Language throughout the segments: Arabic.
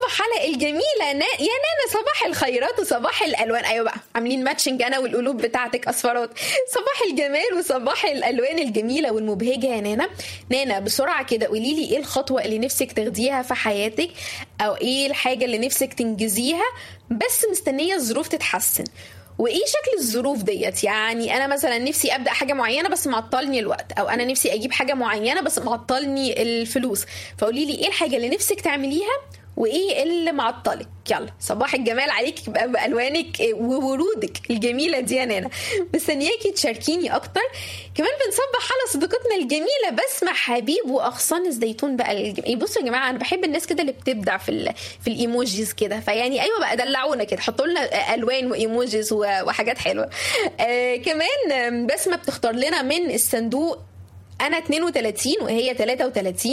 بنصبح على الجميله يا نانا. صباح الخيرات وصباح الالوان. ايوه بقى عاملين ماتشنج انا والقلوب بتاعتك اصفرات. صباح الجمال وصباح الالوان الجميله والمبهجه يا نانا. نانا بسرعه كده قولي لي ايه الخطوه اللي نفسك تاخديها في حياتك، او ايه الحاجه اللي نفسك تنجزيها بس مستنيه الظروف تتحسن، وايه شكل الظروف ديت. يعني انا مثلا نفسي ابدا حاجه معينه بس معطلني الوقت، او انا نفسي اجيب حاجه معينه بس معطلني الفلوس. فقولي لي ايه الحاجه اللي نفسك تعمليها وايه اللي معطلك. يلا صباح الجمال عليك بالوانك وورودك الجميله دي يا نانا. مستنياكي تشاركيني اكتر. كمان بنصبح على صديقتنا الجميله بسمة حبيب واغصان الزيتون بقى بصوا يا جماعه انا بحب الناس كده اللي بتبدع في الايموجيز كده، فيعني ايوه بقى دلعونا كده، حطوا لنا الوان وايموجيز وحاجات حلوه. كمان بسمة بتختار لنا من الصندوق انا 32 وهي 33.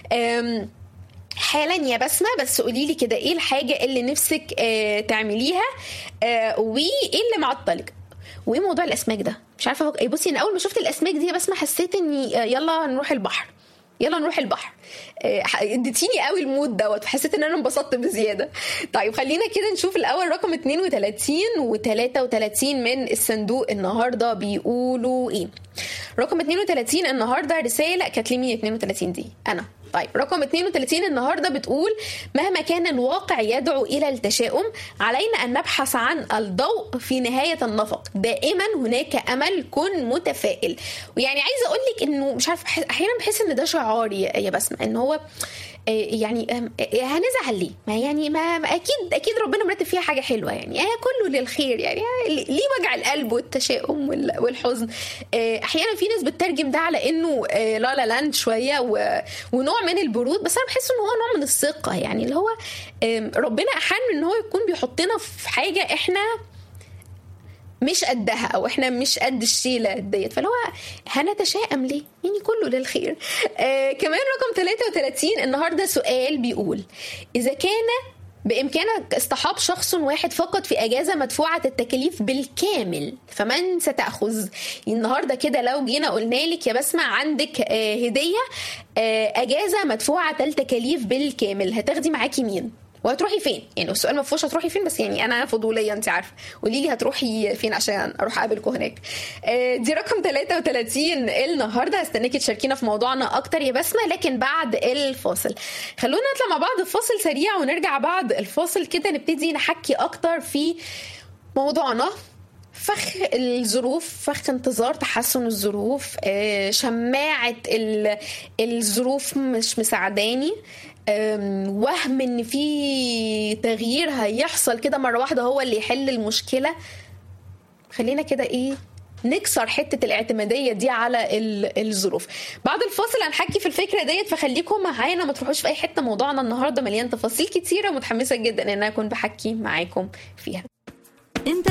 حالا يا بسمة بس قوليلي كده ايه الحاجة اللي نفسك تعمليها وايه اللي معطلك، وايه موضوع الاسماك ده. مش عارفة بصي انا اول ما شفت الاسماك دي يا بسمة حسيت اني يلا نروح البحر، يلا نروح البحر. اديتيني قوي المود دوت، حسيت ان انا انبسطت بزياده. طيب خلينا كده نشوف الاول رقم 32 و33 من الصندوق النهارده بيقولوا ايه. رقم 32 النهارده رساله كانت لمين 32 دي انا. طيب رقم 32 النهارده بتقول مهما كان الواقع يدعو الى التشاؤم علينا ان نبحث عن الضوء في نهايه النفق، دائما هناك امل، كن متفائل. ويعني عايزه اقول لك انه مش عارف احيانا بحس ان ده شعاري يا بسمة، ان هو يعني هنزعل ليه؟ ما يعني ما اكيد ربنا مرتب فيها حاجه حلوه، يعني كله للخير. يعني ليه وجع القلب والتشاؤم والحزن؟ احيانا في ناس بتترجم ده على انه لا لاند شويه ونوع من البرود، بس انا بحس ان هو نوع من الثقه، يعني اللي هو ربنا احيانا ان هو يكون بيحطنا في حاجه احنا مش قدها او احنا مش قد الشيله ديت، فلو هنتشائم ليه؟ يعني كله للخير. كمان رقم 33 النهارده سؤال بيقول اذا كان بإمكانك اصطحاب شخص واحد فقط في أجازة مدفوعة التكاليف بالكامل فمن ستأخذ؟ النهاردة كده لو جينا قلنا لك يا بسمة عندك هدية أجازة مدفوعة التكاليف بالكامل، هتاخدي معاكي مين وهتروحي فين؟ يعني السؤال ما فيهوش هتروحي فين، بس يعني انا فضوليه انت عارفه، قولي لي هتروحي فين عشان اروح اقابلكم هناك. دي رقم 33 النهارده. هستناكي تشاركينا في موضوعنا اكتر يا بسمة، لكن بعد الفاصل. خلونا نطلع مع بعض فاصل سريع ونرجع بعد الفاصل كده نبتدي نحكي اكتر في موضوعنا، فخ الظروف، فخ انتظار تحسن الظروف، شماعة الظروف مش مساعداني، وهم ان في تغيير هيحصل كده مرة واحدة هو اللي يحل المشكلة. خلينا كده نكسر حتة الاعتمادية دي على الظروف. بعد الفاصل هنحكي في الفكرة ديت، فخليكم معانا ما تروحوش في اي حتة. موضوعنا النهاردة مليان تفاصيل كتيرة، متحمسة جدا ان انا اكون بحكي معاكم فيها.